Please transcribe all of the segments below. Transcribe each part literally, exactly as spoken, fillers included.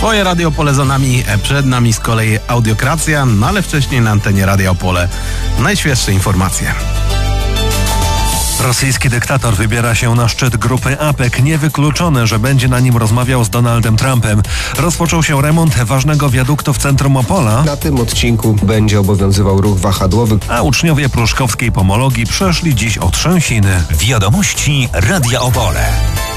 Swoje Radio Opole za nami, przed nami z kolei audiokracja, no ale wcześniej na antenie Radia Opole najświeższe informacje. Rosyjski dyktator wybiera się na szczyt grupy APEC. Niewykluczone, że będzie na nim rozmawiał z Donaldem Trumpem. Rozpoczął się remont ważnego wiaduktu w centrum Opola. Na tym odcinku będzie obowiązywał ruch wahadłowy. A uczniowie pruszkowskiej pomologii przeszli dziś otrzęsiny. Wiadomości Radia Opole.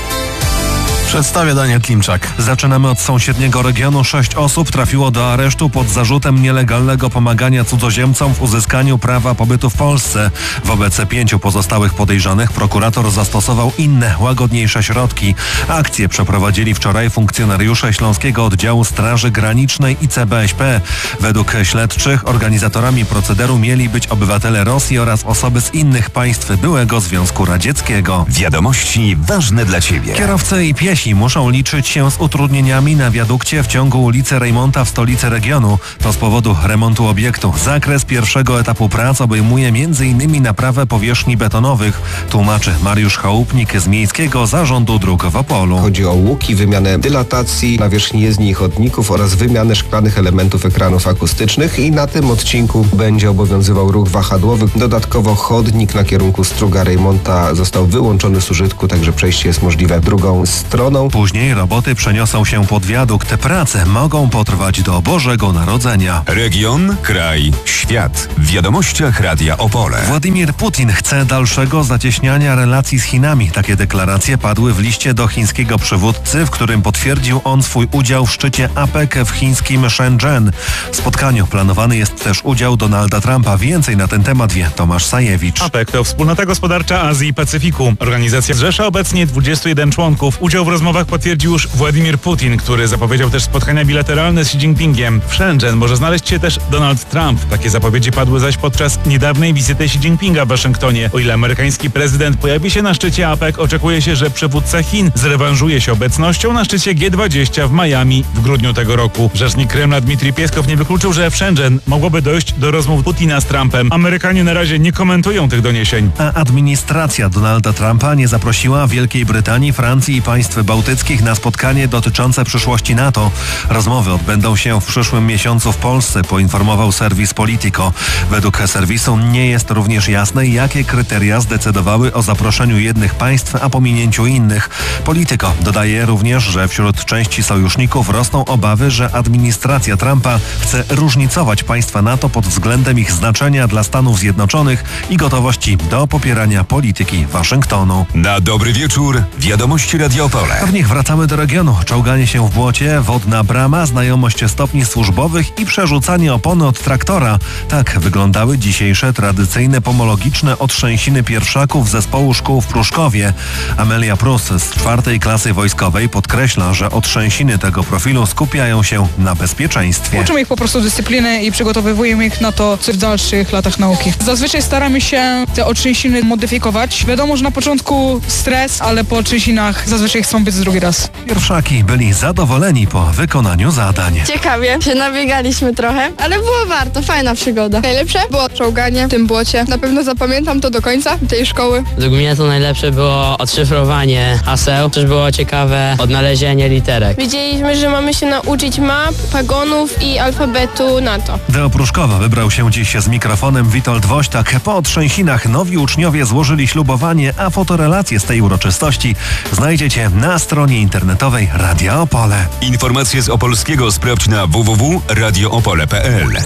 Przedstawia Daniel Klimczak. Zaczynamy od sąsiedniego regionu. Sześć osób trafiło do aresztu pod zarzutem nielegalnego pomagania cudzoziemcom w uzyskaniu prawa pobytu w Polsce. Wobec pięciu pozostałych podejrzanych prokurator zastosował inne, łagodniejsze środki. Akcję przeprowadzili wczoraj funkcjonariusze Śląskiego Oddziału Straży Granicznej i C B S P. Według śledczych organizatorami procederu mieli być obywatele Rosji oraz osoby z innych państw byłego Związku Radzieckiego. Wiadomości ważne dla Ciebie. Kierowcy i piesi muszą liczyć się z utrudnieniami na wiadukcie w ciągu ulicy Rejmonta w stolicy regionu. To z powodu remontu obiektu. Zakres pierwszego etapu prac obejmuje między innymi naprawę powierzchni betonowych, tłumaczy Mariusz Chałupnik z Miejskiego Zarządu Dróg w Opolu. Chodzi o łuki, wymianę dylatacji nawierzchni jezdni i chodników oraz wymianę szklanych elementów ekranów akustycznych i na tym odcinku będzie obowiązywał ruch wahadłowy. Dodatkowo chodnik na kierunku Struga Rejmonta został wyłączony z użytku, także przejście jest możliwe drugą stroną. Później roboty przeniosą się pod wiadukt. Te prace mogą potrwać do Bożego Narodzenia. Region, kraj, świat. W wiadomościach Radia Opole. Władimir Putin chce dalszego zacieśniania relacji z Chinami. Takie deklaracje padły w liście do chińskiego przywódcy, w którym potwierdził on swój udział w szczycie APEC w chińskim Shenzhen. W spotkaniu planowany jest też udział Donalda Trumpa. Więcej na ten temat wie Tomasz Sajewicz. APEC to Wspólnota Gospodarcza Azji i Pacyfiku. Organizacja zrzesza obecnie dwudziestu jeden członków. Udział w rozmowach potwierdził już Władimir Putin, który zapowiedział też spotkania bilateralne z Xi Jinpingiem. W Shenzhen może znaleźć się też Donald Trump. Takie zapowiedzi padły zaś podczas niedawnej wizyty Xi Jinpinga w Waszyngtonie. O ile amerykański prezydent pojawi się na szczycie APEC, oczekuje się, że przywódca Chin zrewanżuje się obecnością na szczycie G dwadzieścia w Miami w grudniu tego roku. Rzecznik Kremla Dmitrij Pieskow nie wykluczył, że w Shenzhen mogłoby dojść do rozmów Putina z Trumpem. Amerykanie na razie nie komentują tych doniesień. A administracja Donalda Trumpa nie zaprosiła Wielkiej Brytanii, Francji i państw bałtyckich na spotkanie dotyczące przyszłości NATO. Rozmowy odbędą się w przyszłym miesiącu w Polsce, poinformował serwis Politico. Według serwisu nie jest również jasne, jakie kryteria zdecydowały o zaproszeniu jednych państw, a pominięciu innych. Politico dodaje również, że wśród części sojuszników rosną obawy, że administracja Trumpa chce różnicować państwa NATO pod względem ich znaczenia dla Stanów Zjednoczonych i gotowości do popierania polityki Waszyngtonu. Na dobry wieczór, wiadomości Radia Opole. W nich wracamy do regionu. Czołganie się w błocie, wodna brama, znajomość stopni służbowych i przerzucanie opony od traktora. Tak wyglądały dzisiejsze tradycyjne pomologiczne otrzęsiny pierwszaków zespołu szkół w Pruszkowie. Amelia Prus z czwartej klasy wojskowej podkreśla, że otrzęsiny tego profilu skupiają się na bezpieczeństwie. Uczymy ich po prostu dyscypliny i przygotowujemy ich na to, co w dalszych latach nauki. Zazwyczaj staramy się te otrzęsiny modyfikować. Wiadomo, że na początku stres, ale po otrzęsinach zazwyczaj chcą być drugi raz. Pierwszaki byli zadowoleni po wykonaniu zadań. Ciekawie, się nabiegaliśmy trochę, ale było warto, fajna przygoda. Najlepsze było czołganie w tym błocie. Na pewno zapamiętam to do końca tej szkoły. Według mnie to najlepsze było odszyfrowanie haseł, też było ciekawe odnalezienie literek. Wiedzieliśmy, że mamy się nauczyć map, pagonów i alfabetu NATO. Do Pruszkowa wybrał się dziś z mikrofonem Witold Woźtak. Po otrzęsinach nowi uczniowie złożyli ślubowanie, a fotorelacje z tej uroczystości znajdziecie na stronie internetowej Radia Opole. Informacje z Opolskiego sprawdź na w w w kropka radio opole kropka p l.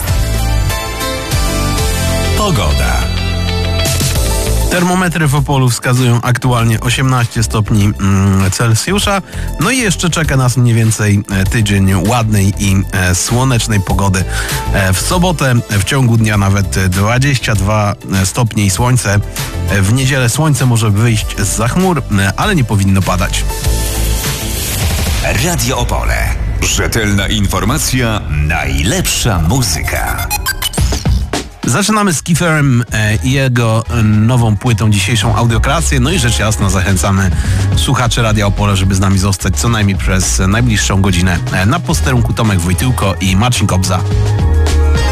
Pogoda. Termometry w Opolu wskazują aktualnie osiemnaście stopni mm, Celsjusza. No i jeszcze czeka nas mniej więcej tydzień ładnej i e, słonecznej pogody. E, w sobotę w ciągu dnia nawet dwadzieścia dwa stopnie i słońce. E, w niedzielę słońce może wyjść zza chmur, e, ale nie powinno padać. Radio Opole. Rzetelna informacja, najlepsza muzyka. Zaczynamy z Kieferem i jego nową płytą, dzisiejszą audiokrację. No i rzecz jasna zachęcamy słuchaczy Radia Opole, żeby z nami zostać co najmniej przez najbliższą godzinę. Na posterunku Tomek Wojtyłko i Marcin Kobza.